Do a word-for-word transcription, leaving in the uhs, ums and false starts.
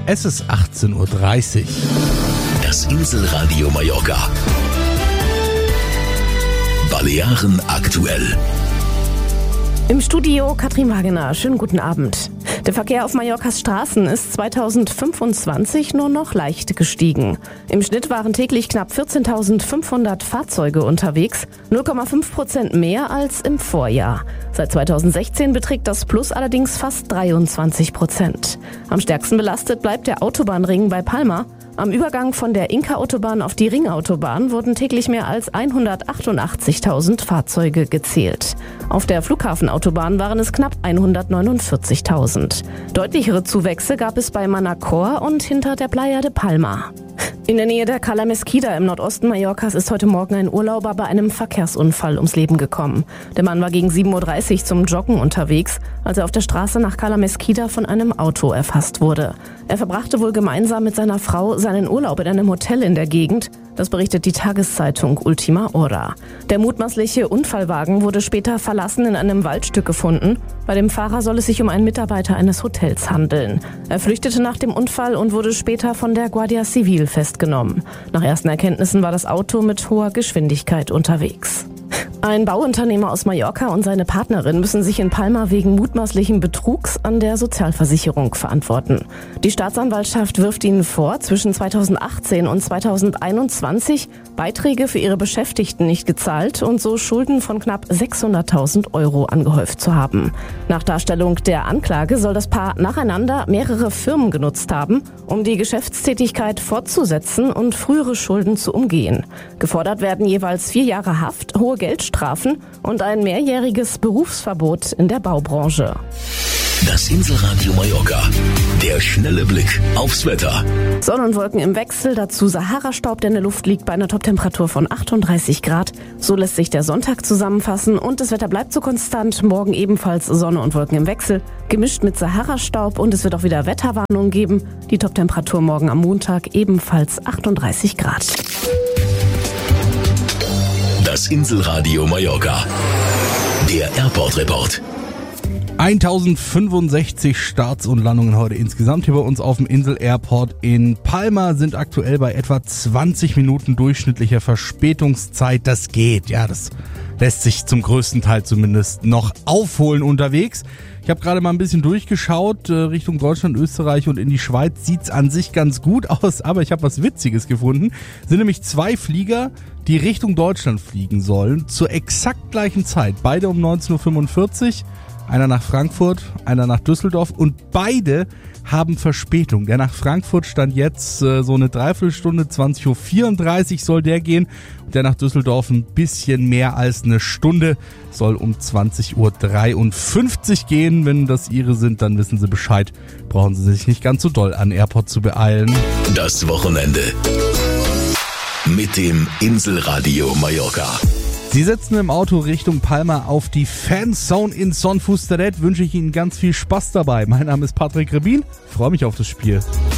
Es ist achtzehn Uhr dreißig. Das Inselradio Mallorca. Balearen aktuell. Im Studio Katrin Wagener. Schönen guten Abend. Der Verkehr auf Mallorcas Straßen ist zweitausendfünfundzwanzig nur noch leicht gestiegen. Im Schnitt waren täglich knapp vierzehntausendfünfhundert Fahrzeuge unterwegs, null Komma fünf Prozent mehr als im Vorjahr. Seit zweitausendsechzehn beträgt das Plus allerdings fast dreiundzwanzig Prozent. Am stärksten belastet bleibt der Autobahnring bei Palma. Am Übergang von der Inka-Autobahn auf die Ringautobahn wurden täglich mehr als hundertachtundachtzigtausend Fahrzeuge gezählt. Auf der Flughafenautobahn waren es knapp hundertneunundvierzigtausend. Deutlichere Zuwächse gab es bei Manacor und hinter der Playa de Palma. In der Nähe der Cala Mesquida im Nordosten Mallorcas ist heute Morgen ein Urlauber bei einem Verkehrsunfall ums Leben gekommen. Der Mann war gegen sieben Uhr dreißig zum Joggen unterwegs, als er auf der Straße nach Cala Mesquida von einem Auto erfasst wurde. Er verbrachte wohl gemeinsam mit seiner Frau seinen Urlaub in einem Hotel in der Gegend. Das berichtet die Tageszeitung Ultima Hora. Der mutmaßliche Unfallwagen wurde später verlassen in einem Waldstück gefunden. Bei dem Fahrer soll es sich um einen Mitarbeiter eines Hotels handeln. Er flüchtete nach dem Unfall und wurde später von der Guardia Civil festgenommen. Nach ersten Erkenntnissen war das Auto mit hoher Geschwindigkeit unterwegs. Ein Bauunternehmer aus Mallorca und seine Partnerin müssen sich in Palma wegen mutmaßlichen Betrugs an der Sozialversicherung verantworten. Die Staatsanwaltschaft wirft ihnen vor, zwischen zweitausendachtzehn und zweitausendeinundzwanzig Beiträge für ihre Beschäftigten nicht gezahlt und so Schulden von knapp sechshunderttausend Euro angehäuft zu haben. Nach Darstellung der Anklage soll das Paar nacheinander mehrere Firmen genutzt haben, um die Geschäftstätigkeit fortzusetzen und frühere Schulden zu umgehen. Gefordert werden jeweils vier Jahre Haft, hohe Geldstrafen und ein mehrjähriges Berufsverbot in der Baubranche. Das Inselradio Mallorca. Der schnelle Blick aufs Wetter. Sonne und Wolken im Wechsel, dazu Sahara-Staub, der in der Luft liegt bei einer Toptemperatur von achtunddreißig Grad. So lässt sich der Sonntag zusammenfassen und das Wetter bleibt so konstant. Morgen ebenfalls Sonne und Wolken im Wechsel, gemischt mit Sahara-Staub und es wird auch wieder Wetterwarnungen geben. Die Toptemperatur morgen am Montag ebenfalls achtunddreißig Grad. Das Inselradio Mallorca. Der Airport-Report. tausendfünfundsechzig Starts und Landungen heute insgesamt hier bei uns auf dem Insel-Airport in Palma sind aktuell bei etwa zwanzig Minuten durchschnittlicher Verspätungszeit. Das geht, ja, das lässt sich zum größten Teil zumindest noch aufholen unterwegs. Ich habe gerade mal ein bisschen durchgeschaut, äh, Richtung Deutschland, Österreich und in die Schweiz sieht's an sich ganz gut aus, aber ich habe was Witziges gefunden. Es sind nämlich zwei Flieger, die Richtung Deutschland fliegen sollen, zur exakt gleichen Zeit. Beide um neunzehn Uhr fünfundvierzig, einer nach Frankfurt, einer nach Düsseldorf und beide haben Verspätung. Der nach Frankfurt stand jetzt äh, so eine Dreiviertelstunde, zwanzig Uhr vierunddreißig soll der gehen. Und der nach Düsseldorf ein bisschen mehr als eine Stunde, soll um zwanzig Uhr dreiundfünfzig gehen. Wenn das Ihre sind, dann wissen Sie Bescheid. Brauchen Sie sich nicht ganz so doll an Airport zu beeilen. Das Wochenende mit dem Inselradio Mallorca. Sie sitzen im Auto Richtung Palma auf die Fanzone in Son Fusteret. Wünsche ich Ihnen ganz viel Spaß dabei. Mein Name ist Patrick Rebin. Freue mich auf das Spiel.